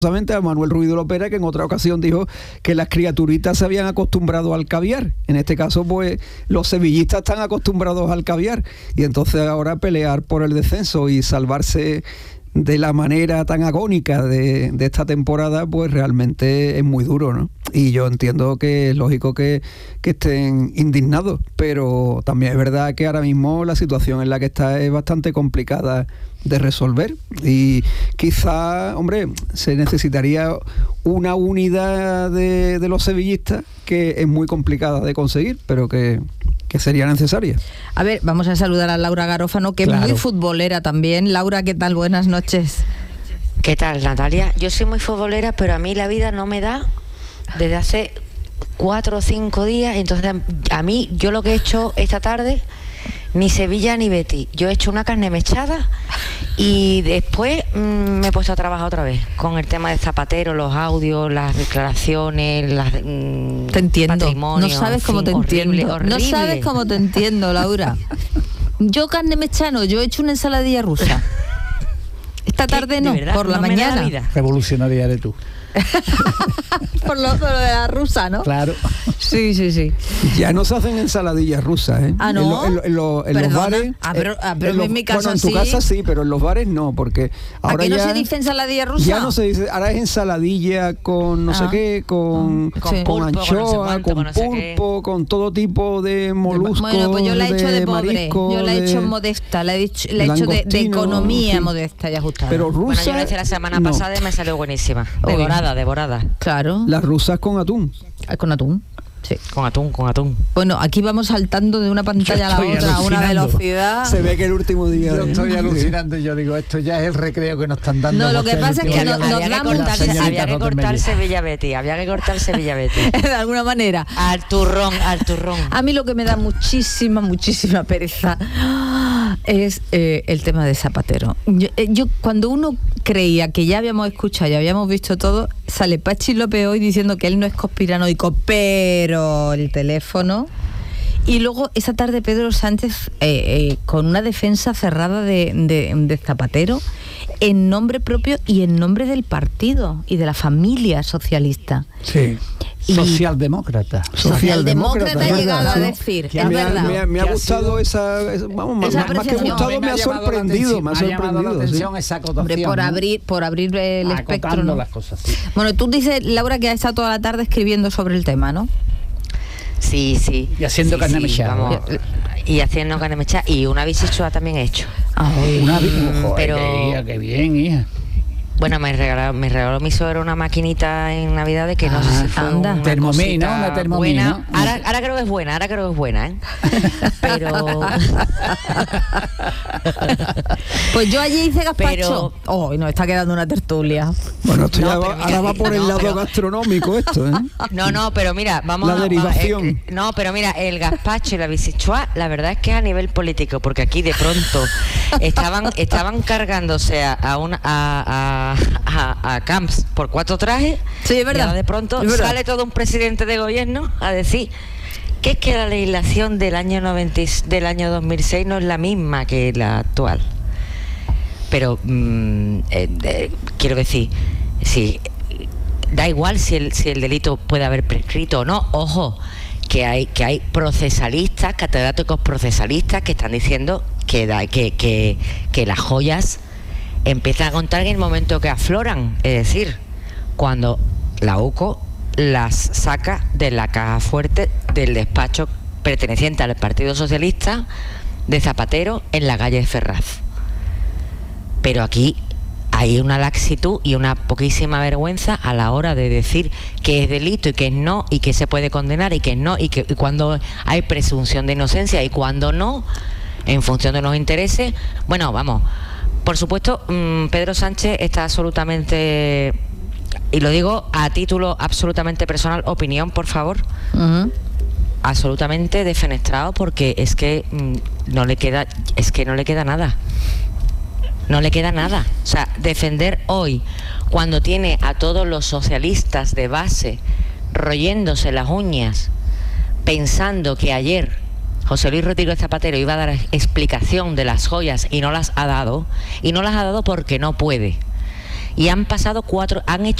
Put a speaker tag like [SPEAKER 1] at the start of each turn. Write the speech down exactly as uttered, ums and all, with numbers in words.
[SPEAKER 1] a Manuel Ruiz de Lopera, que en otra ocasión dijo que las criaturitas se habían acostumbrado al caviar. En este caso, pues, los sevillistas están acostumbrados al caviar, y entonces ahora pelear por el descenso y salvarse de la manera tan agónica de, de esta temporada, pues realmente es muy duro, ¿no? Y yo entiendo que es lógico que, que estén indignados, pero también es verdad que ahora mismo la situación en la que está es bastante complicada de resolver, y quizá, hombre, se necesitaría una unidad de, de los sevillistas que es muy complicada de conseguir, pero que, que sería necesaria.
[SPEAKER 2] A ver, vamos a saludar a Laura Garófano, que claro, es muy futbolera también. Laura, ¿qué tal? Buenas noches.
[SPEAKER 3] ¿Qué tal, Natalia? Yo soy muy futbolera, pero a mí la vida no me da desde hace cuatro o cinco días. Entonces, a mí, yo lo que he hecho esta tarde, ni Sevilla ni Betis. Yo he hecho una carne mechada y después mmm, me he puesto a trabajar otra vez con el tema de Zapatero, los audios, las declaraciones, las mmm,
[SPEAKER 2] te entiendo.
[SPEAKER 3] Patrimonio.
[SPEAKER 2] No sabes cómo te
[SPEAKER 3] horrible,
[SPEAKER 2] entiendo.
[SPEAKER 3] Horrible.
[SPEAKER 2] No sabes cómo te entiendo, Laura. Yo carne mechano, yo he hecho una ensaladilla rusa. Esta tarde no,
[SPEAKER 3] verdad,
[SPEAKER 2] por la
[SPEAKER 3] no
[SPEAKER 2] mañana.
[SPEAKER 3] La
[SPEAKER 4] Revolucionaria eres tú.
[SPEAKER 2] por, lo, por lo de la rusa, ¿no?
[SPEAKER 4] Claro.
[SPEAKER 2] Sí, sí, sí.
[SPEAKER 1] Ya no se hacen ensaladillas rusas, ¿eh?
[SPEAKER 2] Ah, ¿no?
[SPEAKER 1] En, lo, en, lo, en, lo, en los bares...
[SPEAKER 2] Ah, pero, ah, pero en,
[SPEAKER 1] en,
[SPEAKER 2] en mi casa
[SPEAKER 1] bueno, en tu
[SPEAKER 2] sí.
[SPEAKER 1] casa sí, pero en los bares no, porque ahora
[SPEAKER 2] ¿A qué no
[SPEAKER 1] ya,
[SPEAKER 2] se dice ensaladilla rusa?
[SPEAKER 1] Ya no se dice, ahora es ensaladilla con no ah. sé qué, con,
[SPEAKER 3] con,
[SPEAKER 1] sí.
[SPEAKER 3] con
[SPEAKER 1] anchoa,
[SPEAKER 3] con, no sé cuánto,
[SPEAKER 1] con
[SPEAKER 3] no sé
[SPEAKER 1] pulpo, con todo tipo de moluscos.
[SPEAKER 2] Bueno, pues yo la he hecho de, de pobre,
[SPEAKER 1] marisco,
[SPEAKER 2] yo la he
[SPEAKER 1] de,
[SPEAKER 2] hecho modesta, la he hecho, la he hecho de, de economía, sí, modesta y ajustada.
[SPEAKER 1] Pero rusa,
[SPEAKER 3] bueno, yo la hice la semana
[SPEAKER 1] no.
[SPEAKER 3] pasada y me salió buenísima. Devorada, devorada.
[SPEAKER 2] Claro.
[SPEAKER 1] Las rusas con atún.
[SPEAKER 2] Con atún. Sí.
[SPEAKER 3] Con atún, con atún.
[SPEAKER 2] Bueno, aquí vamos saltando de una pantalla a la otra a una velocidad.
[SPEAKER 1] Se ve que el último día...
[SPEAKER 4] Yo estoy alucinando y yo digo, esto ya es el recreo que nos están dando.
[SPEAKER 2] No, lo que pasa es que no, nos
[SPEAKER 3] había, que cortar, había que cortar Sevilla Betis, había que cortar Sevilla Betis.
[SPEAKER 2] De alguna manera.
[SPEAKER 3] Al turrón, al turrón.
[SPEAKER 2] A mí lo que me da muchísima, muchísima pereza es eh, el tema de Zapatero. Yo, eh, yo cuando uno creía que ya habíamos escuchado, ya habíamos visto todo, sale Pachi López hoy diciendo que él no es conspiranoico, pero el teléfono. Y luego esa tarde Pedro Sánchez eh, eh, con una defensa cerrada de, de, de Zapatero en nombre propio y en nombre del partido y de la familia socialista.
[SPEAKER 4] Sí. Y socialdemócrata.
[SPEAKER 2] Socialdemócrata ha llegado a decir, es
[SPEAKER 1] me
[SPEAKER 2] verdad.
[SPEAKER 1] Ha, me ha, me ha gustado esa, esa, vamos,
[SPEAKER 2] esa
[SPEAKER 1] más, más que gustado, no, me, me ha sorprendido, me ha sorprendido.
[SPEAKER 4] La atención,
[SPEAKER 1] sí.
[SPEAKER 4] esa acotación,
[SPEAKER 2] Hombre, por
[SPEAKER 4] ¿no?
[SPEAKER 2] abrir, por abrir el
[SPEAKER 4] Acotando
[SPEAKER 2] espectro, ¿no?
[SPEAKER 4] las cosas, sí.
[SPEAKER 2] Bueno, tú dices, Laura, que ha estado toda la tarde escribiendo sobre el tema, ¿no?
[SPEAKER 3] Sí, sí.
[SPEAKER 4] Y haciendo
[SPEAKER 3] sí,
[SPEAKER 4] carne
[SPEAKER 3] sí,
[SPEAKER 4] mechada.
[SPEAKER 3] Vamos, y haciendo carne mechada y una bisichua también he hecho.
[SPEAKER 2] Ah,
[SPEAKER 4] una
[SPEAKER 3] mm, pero
[SPEAKER 4] qué, qué bien, hija.
[SPEAKER 3] Bueno, me regaló, me regaló mi suegro una maquinita en Navidad que no ah, sé si fue
[SPEAKER 2] anda.
[SPEAKER 3] una
[SPEAKER 4] Thermomix, ¿no? Una Thermomix,
[SPEAKER 3] buena.
[SPEAKER 4] ¿no?
[SPEAKER 3] Ahora, ahora creo que es buena, ahora creo que es buena, ¿eh? Pero...
[SPEAKER 2] Pues yo allí hice gazpacho.
[SPEAKER 3] Pero...
[SPEAKER 2] Oh, nos está quedando una tertulia.
[SPEAKER 1] Bueno, esto
[SPEAKER 3] no,
[SPEAKER 1] ya va,
[SPEAKER 3] mira,
[SPEAKER 1] ahora va por
[SPEAKER 3] no,
[SPEAKER 1] el lado
[SPEAKER 3] pero...
[SPEAKER 1] gastronómico esto, ¿eh?
[SPEAKER 3] No, no, pero mira, vamos
[SPEAKER 1] la
[SPEAKER 3] a...
[SPEAKER 1] derivación.
[SPEAKER 3] Eh, no, pero mira, el gazpacho y la bisichua, la verdad es que es a nivel político, porque aquí de pronto estaban estaban cargándose a, a, una, a, a, a Camps por cuatro trajes.
[SPEAKER 2] Sí, es verdad.
[SPEAKER 3] Y de pronto sale todo un presidente de gobierno a decir que es que la legislación del año noventa del año dos mil seis no es la misma que la actual. Pero mmm, eh, eh, quiero decir, si da igual si el si el delito puede haber prescrito o no. Ojo, que hay que hay procesalistas, catedráticos procesalistas que están diciendo que da, que, que que las joyas empiezan a contar en el momento que afloran, es decir, cuando la U C O las saca de la caja fuerte del despacho perteneciente al Partido Socialista de Zapatero en la calle Ferraz. Pero aquí hay una laxitud y una poquísima vergüenza a la hora de decir que es delito y que es no, y que se puede condenar y que no, y que y cuando hay presunción de inocencia y cuando no, en función de los intereses. Bueno, vamos, por supuesto, mmm, Pedro Sánchez está absolutamente, y lo digo a título absolutamente personal, opinión, por favor, uh-huh. absolutamente defenestrado, porque es que mmm, no le queda, es que no le queda nada. No le queda nada. O sea, defender hoy, cuando tiene a todos los socialistas de base royéndose las uñas, pensando que ayer José Luis Rodríguez Zapatero iba a dar explicación de las joyas y no las ha dado, y no las ha dado porque no puede. y han pasado cuatro, han hecho